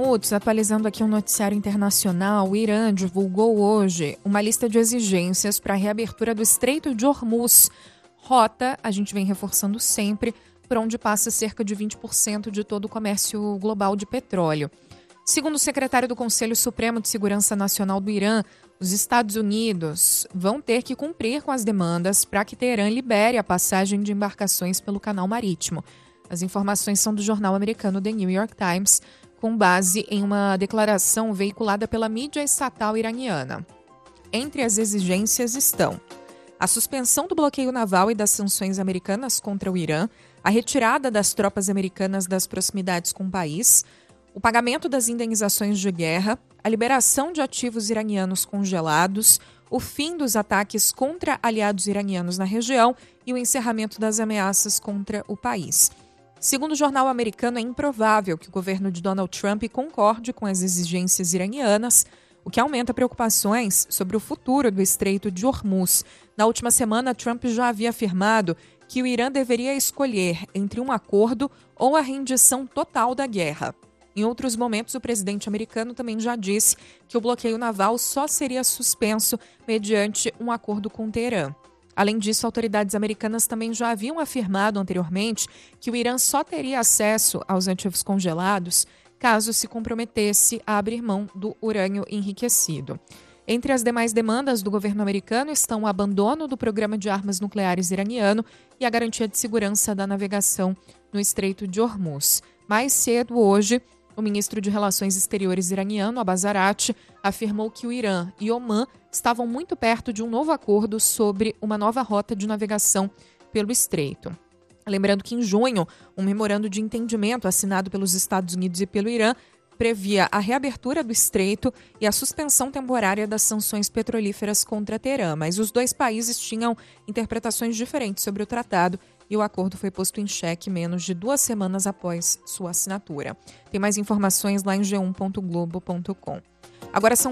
minutos, atualizando aqui um noticiário internacional. O Irã divulgou hoje uma lista de exigências para a reabertura do Estreito de Hormuz. Rota, a gente vem reforçando sempre, por onde passa cerca de 20% de todo o comércio global de petróleo. Segundo o secretário do Conselho Supremo de Segurança Nacional do Irã, os Estados Unidos vão ter que cumprir com as demandas para que Teherã libere a passagem de embarcações pelo canal marítimo. As informações são do jornal americano The New York Times, com base em uma declaração veiculada pela mídia estatal iraniana. Entre as exigências estão a suspensão do bloqueio naval e das sanções americanas contra o Irã, a retirada das tropas americanas das proximidades com o país, o pagamento das indenizações de guerra, a liberação de ativos iranianos congelados, o fim dos ataques contra aliados iranianos na região e o encerramento das ameaças contra o país. Segundo o jornal americano, é improvável que o governo de Donald Trump concorde com as exigências iranianas, o que aumenta preocupações sobre o futuro do Estreito de Hormuz. Na última semana, Trump já havia afirmado que o Irã deveria escolher entre um acordo ou a rendição total da guerra. Em outros momentos, o presidente americano também já disse que o bloqueio naval só seria suspenso mediante um acordo com Teherã. Além disso, autoridades americanas também já haviam afirmado anteriormente que o Irã só teria acesso aos ativos congelados caso se comprometesse a abrir mão do urânio enriquecido. Entre as demais demandas do governo americano estão o abandono do programa de armas nucleares iraniano e a garantia de segurança da navegação no Estreito de Hormuz. Mais cedo hoje, o ministro de Relações Exteriores iraniano, Abbas Araqchi, afirmou que o Irã e Omã estavam muito perto de um novo acordo sobre uma nova rota de navegação pelo Estreito. Lembrando que em junho, um memorando de entendimento assinado pelos Estados Unidos e pelo Irã previa a reabertura do Estreito e a suspensão temporária das sanções petrolíferas contra Teherã, mas os dois países tinham interpretações diferentes sobre o tratado e o acordo foi posto em xeque menos de 2 semanas após sua assinatura. Tem mais informações lá em g1.globo.com. Agora são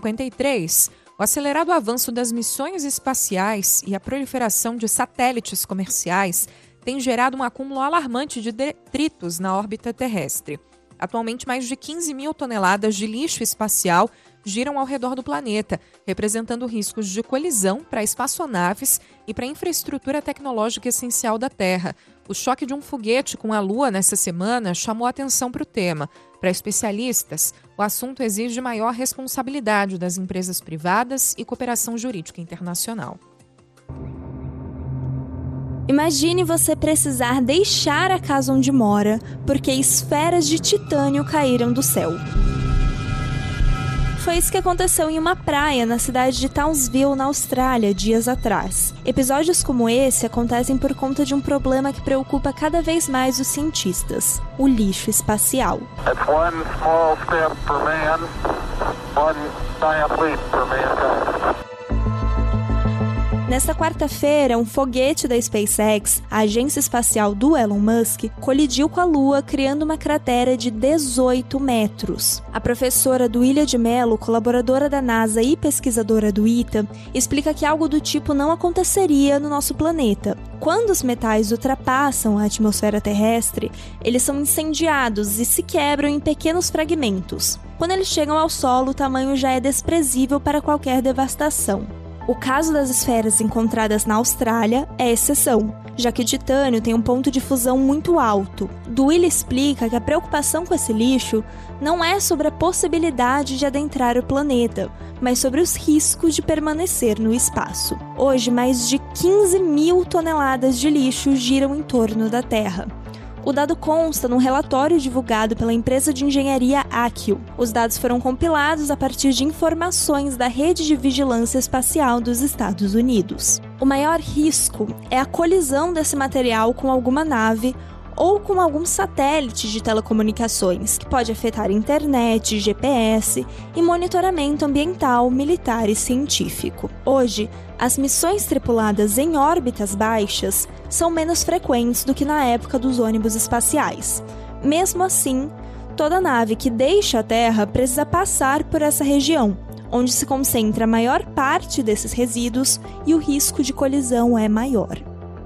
4h53. O acelerado avanço das missões espaciais e a proliferação de satélites comerciais tem gerado um acúmulo alarmante de detritos na órbita terrestre. Atualmente, mais de 15 mil toneladas de lixo espacial giram ao redor do planeta, representando riscos de colisão para espaçonaves e para a infraestrutura tecnológica essencial da Terra. O choque de um foguete com a Lua nessa semana chamou a atenção para o tema. Para especialistas, o assunto exige maior responsabilidade das empresas privadas e cooperação jurídica internacional. Imagine você precisar deixar a casa onde mora porque esferas de titânio caíram do céu. Foi isso que aconteceu em uma praia na cidade de Townsville, na Austrália, dias atrás. Episódios como esse acontecem por conta de um problema que preocupa cada vez mais os cientistas: o lixo espacial. That's one small step for man, one giant leap for mankind. Nesta quarta-feira, um foguete da SpaceX, a agência espacial do Elon Musk, colidiu com a Lua, criando uma cratera de 18 metros. A professora Duília de Mello, colaboradora da NASA e pesquisadora do ITA, explica que algo do tipo não aconteceria no nosso planeta. Quando os metais ultrapassam a atmosfera terrestre, eles são incendiados e se quebram em pequenos fragmentos. Quando eles chegam ao solo, o tamanho já é desprezível para qualquer devastação. O caso das esferas encontradas na Austrália é exceção, já que o titânio tem um ponto de fusão muito alto. Duília explica que a preocupação com esse lixo não é sobre a possibilidade de adentrar o planeta, mas sobre os riscos de permanecer no espaço. Hoje, mais de 15 mil toneladas de lixo giram em torno da Terra. O dado consta num relatório divulgado pela empresa de engenharia Akio. Os dados foram compilados a partir de informações da Rede de Vigilância Espacial dos Estados Unidos. O maior risco é a colisão desse material com alguma nave ou com algum satélite de telecomunicações, que pode afetar internet, GPS e monitoramento ambiental, militar e científico. Hoje, as missões tripuladas em órbitas baixas são menos frequentes do que na época dos ônibus espaciais. Mesmo assim, toda nave que deixa a Terra precisa passar por essa região, onde se concentra a maior parte desses resíduos e o risco de colisão é maior.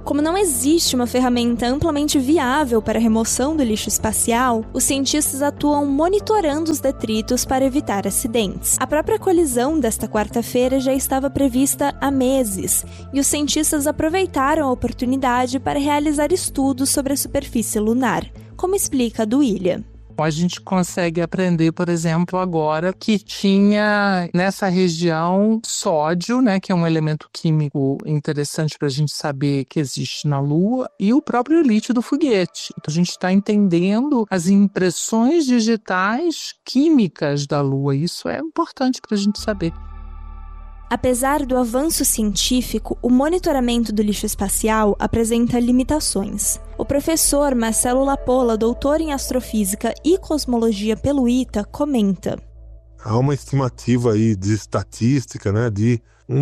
Como não existe uma ferramenta amplamente viável para a remoção do lixo espacial, os cientistas atuam monitorando os detritos para evitar acidentes. A própria colisão desta quarta-feira já estava prevista há meses, e os cientistas aproveitaram a oportunidade para realizar estudos sobre a superfície lunar, como explica a Duília. A gente consegue aprender, por exemplo, agora que tinha nessa região sódio, né, que é um elemento químico interessante para a gente saber que existe na Lua, e o próprio lítio do foguete. Então a gente está entendendo as impressões digitais químicas da Lua. Isso é importante para a gente saber. Apesar do avanço científico, o monitoramento do lixo espacial apresenta limitações. O professor Marcelo Lapola, doutor em astrofísica e cosmologia pelo ITA, comenta: há uma estimativa aí de estatística, né, de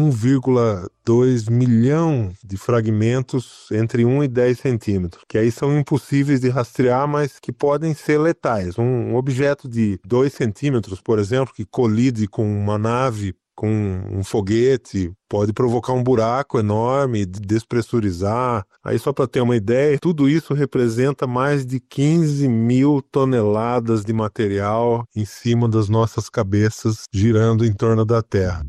1,2 milhão de fragmentos entre 1 e 10 centímetros, que aí são impossíveis de rastrear, mas que podem ser letais. Um objeto de 2 centímetros, por exemplo, que colide com uma nave, com um foguete, pode provocar um buraco enorme, despressurizar. Aí, só para ter uma ideia, tudo isso representa mais de 15 mil toneladas de material em cima das nossas cabeças, girando em torno da Terra.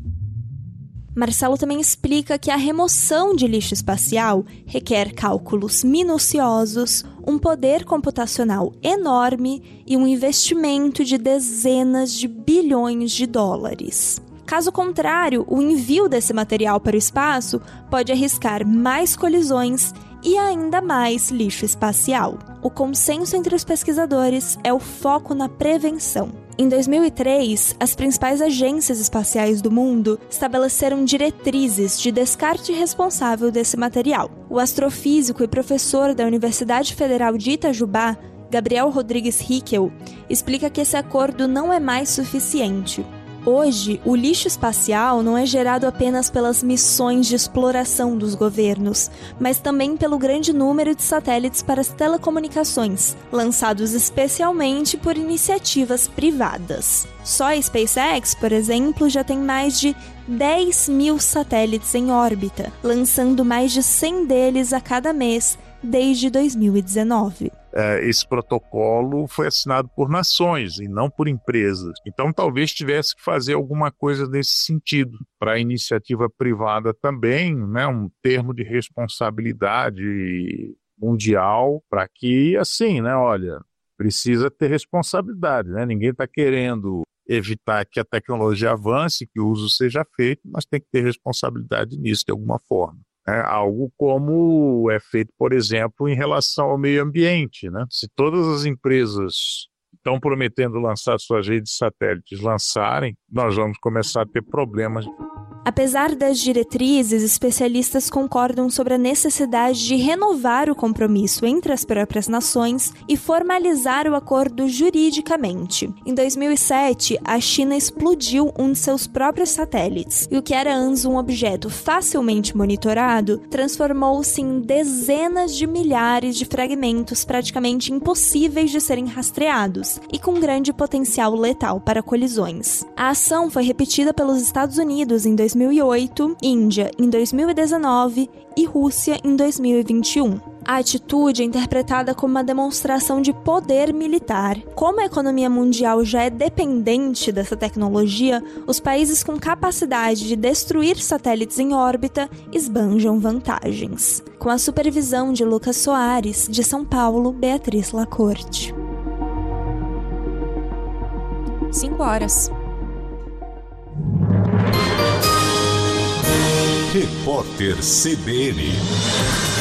Marcelo também explica que a remoção de lixo espacial requer cálculos minuciosos, um poder computacional enorme e um investimento de dezenas de bilhões de dólares. Caso contrário, o envio desse material para o espaço pode arriscar mais colisões e ainda mais lixo espacial. O consenso entre os pesquisadores é o foco na prevenção. Em 2003, as principais agências espaciais do mundo estabeleceram diretrizes de descarte responsável desse material. O astrofísico e professor da Universidade Federal de Itajubá, Gabriel Rodrigues Hickel, explica que esse acordo não é mais suficiente. Hoje, o lixo espacial não é gerado apenas pelas missões de exploração dos governos, mas também pelo grande número de satélites para as telecomunicações, lançados especialmente por iniciativas privadas. Só a SpaceX, por exemplo, já tem mais de 10 mil satélites em órbita, lançando mais de 100 deles a cada mês desde 2019. Esse protocolo foi assinado por nações e não por empresas. Então, talvez tivesse que fazer alguma coisa nesse sentido. Para a iniciativa privada também, né, um termo de responsabilidade mundial para que, assim, né, olha, precisa ter responsabilidade, né? Ninguém está querendo evitar que a tecnologia avance, que o uso seja feito, mas tem que ter responsabilidade nisso de alguma forma. Algo como é feito, por exemplo, em relação ao meio ambiente, né? Se todas as empresas estão prometendo lançar suas redes de satélites lançarem, nós vamos começar a ter problemas. Apesar das diretrizes, especialistas concordam sobre a necessidade de renovar o compromisso entre as próprias nações e formalizar o acordo juridicamente. Em 2007, a China explodiu um de seus próprios satélites, e o que era antes um objeto facilmente monitorado transformou-se em dezenas de milhares de fragmentos praticamente impossíveis de serem rastreados e com grande potencial letal para colisões. A ação foi repetida pelos Estados Unidos em 2008, Índia em 2019 e Rússia em 2021. A atitude é interpretada como uma demonstração de poder militar. Como a economia mundial já é dependente dessa tecnologia, os países com capacidade de destruir satélites em órbita esbanjam vantagens. Com a supervisão de Lucas Soares, de São Paulo, Beatriz Lacorte. 5 horas. Repórter CBN